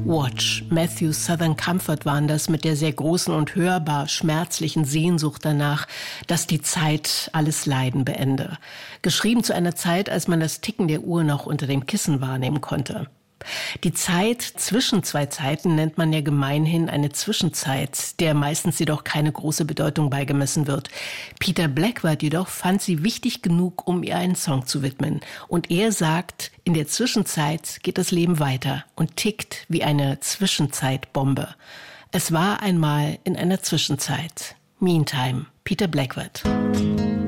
Watch, Matthews Southern Comfort waren das mit der sehr großen und hörbar schmerzlichen Sehnsucht danach, dass die Zeit alles Leiden beende. Geschrieben zu einer Zeit, als man das Ticken der Uhr noch unter dem Kissen wahrnehmen konnte. Die Zeit zwischen zwei Zeiten nennt man ja gemeinhin eine Zwischenzeit, der meistens jedoch keine große Bedeutung beigemessen wird. Peter Blackwood jedoch fand sie wichtig genug, um ihr einen Song zu widmen. Und er sagt, in der Zwischenzeit geht das Leben weiter und tickt wie eine Zwischenzeitbombe. Es war einmal in einer Zwischenzeit. Meantime, Peter Blackwood.